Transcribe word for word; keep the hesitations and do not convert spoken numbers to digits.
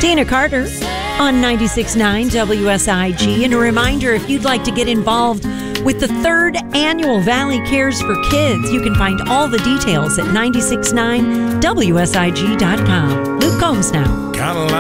Tina Carter on ninety-six point nine W S I G. And a reminder, if you'd like to get involved with the third annual Valley Cares for Kids, you can find all the details at nine six nine W S I G dot com. Luke Combs now.